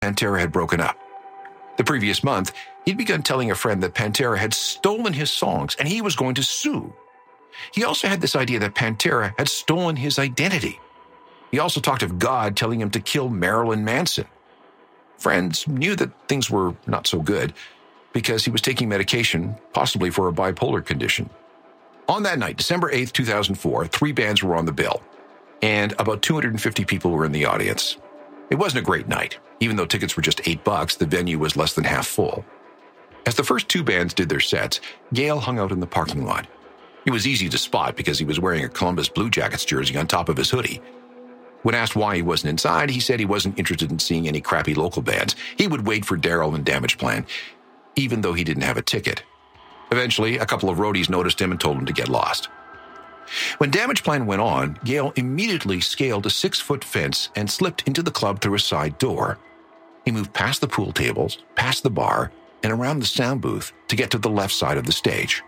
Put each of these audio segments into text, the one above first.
Pantera had broken up. The previous month, he'd begun telling a friend that Pantera had stolen his songs and he was going to sue. He also had this idea that Pantera had stolen his identity. He also talked of God telling him to kill Marilyn Manson. Friends knew that things were not so good because he was taking medication, possibly for a bipolar condition. On that night, December 8th, 2004, 3 bands were on the bill, and about 250 people were in the audience. It wasn't a great night. Even though tickets were just $8, the venue was less than half full. As the first 2 bands did their sets, Gale hung out in the parking lot. It was easy to spot because he was wearing a Columbus Blue Jackets jersey on top of his hoodie. When asked why he wasn't inside, he said he wasn't interested in seeing any crappy local bands. He would wait for Daryl and Damageplan, even though he didn't have a ticket. Eventually, a couple of roadies noticed him and told him to get lost. When Damageplan went on, Gale immediately scaled a 6-foot fence and slipped into the club through a side door. He moved past the pool tables, past the bar, and around the sound booth to get to the left side of the stage.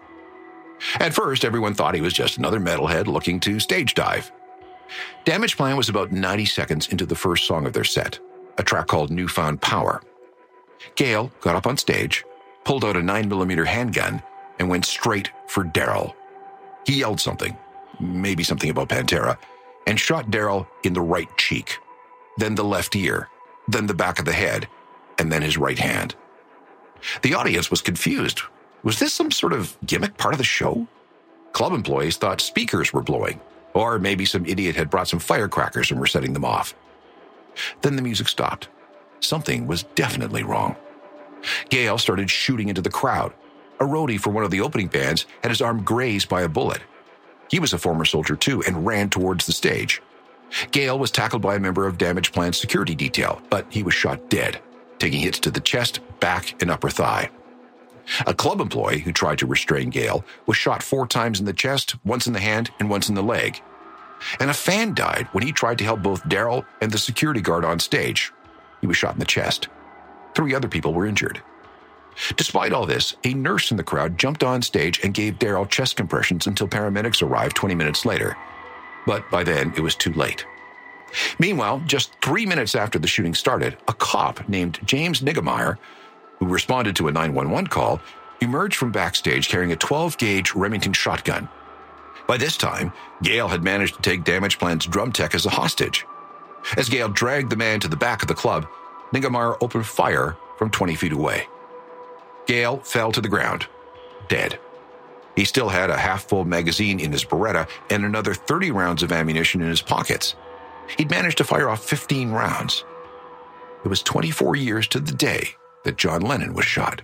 At first, everyone thought he was just another metalhead looking to stage dive. Damageplan was about 90 seconds into the first song of their set, a track called Newfound Power. Gale got up on stage, pulled out a 9mm handgun, and went straight for Daryl. He yelled something, maybe something about Pantera, and shot Daryl in the right cheek, then the left ear, then the back of the head, and then his right hand. The audience was confused. Was this some sort of gimmick part of the show? Club employees thought speakers were blowing, or maybe some idiot had brought some firecrackers and were setting them off. Then the music stopped. Something was definitely wrong. Gale started shooting into the crowd. A roadie for one of the opening bands had his arm grazed by a bullet. He was a former soldier too and ran towards the stage. Gale was tackled by a member of Damageplan's security detail, but he was shot dead, taking hits to the chest, back, and upper thigh. A club employee who tried to restrain Gale was shot 4 times in the chest, once in the hand, and once in the leg. And a fan died when he tried to help both Daryl and the security guard on stage. He was shot in the chest. 3 other people were injured. Despite all this, a nurse in the crowd jumped on stage and gave Daryl chest compressions until paramedics arrived 20 minutes later. But by then, it was too late. Meanwhile, just 3 minutes after the shooting started, a cop named James Niggemeyer, who responded to a 911 call, emerged from backstage carrying a 12-gauge Remington shotgun. By this time, Gale had managed to take Damageplan's drum tech as a hostage. As Gale dragged the man to the back of the club, Niggemeyer opened fire from 20 feet away. Gale fell to the ground, dead. He still had a half-full magazine in his Beretta and another 30 rounds of ammunition in his pockets. He'd managed to fire off 15 rounds. It was 24 years to the day that John Lennon was shot.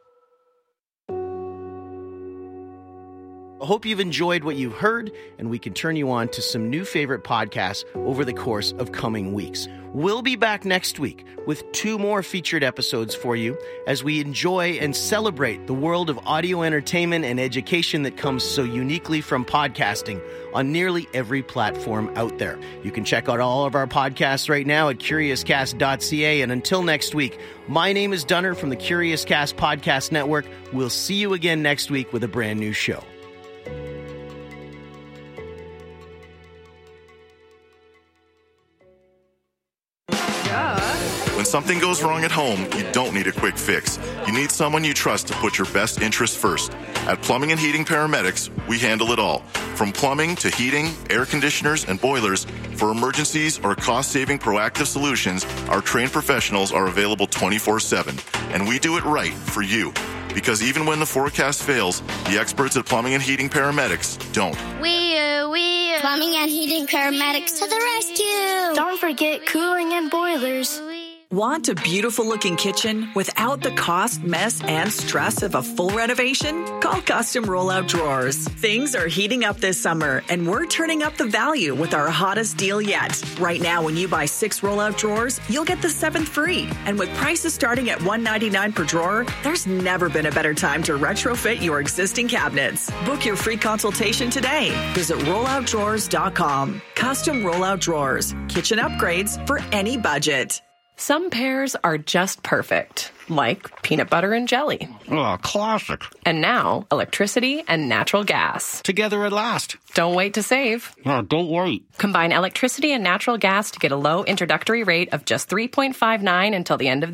I hope you've enjoyed what you've heard, and we can turn you on to some new favorite podcasts over the course of coming weeks. We'll be back next week with 2 more featured episodes for you as we enjoy and celebrate the world of audio entertainment and education that comes so uniquely from podcasting on nearly every platform out there. You can check out all of our podcasts right now at CuriousCast.ca. And until next week, my name is Dunner from the Curious Cast Podcast Network. We'll see you again next week with a brand new show. When something goes wrong at home, you don't need a quick fix. You need someone you trust to put your best interests first. At Plumbing and Heating Paramedics, we handle it all. From plumbing to heating, air conditioners, and boilers, for emergencies or cost-saving proactive solutions, our trained professionals are available 24/7. And we do it right for you. Because even when the forecast fails, the experts at Plumbing and Heating Paramedics don't. Plumbing and Heating Paramedics to the rescue! Don't forget cooling and boilers. Want a beautiful-looking kitchen without the cost, mess, and stress of a full renovation? Call Custom Rollout Drawers. Things are heating up this summer, and we're turning up the value with our hottest deal yet. Right now, when you buy 6 rollout drawers, you'll get the 7th free. And with prices starting at $199 per drawer, there's never been a better time to retrofit your existing cabinets. Book your free consultation today. Visit rolloutdrawers.com. Custom Rollout Drawers. Kitchen upgrades for any budget. Some pairs are just perfect. like peanut butter and jelly. Oh, classic. And now, electricity and natural gas. Together at last. Don't wait to save. No, don't wait. Combine electricity and natural gas to get a low introductory rate of just $3.59 until the end of the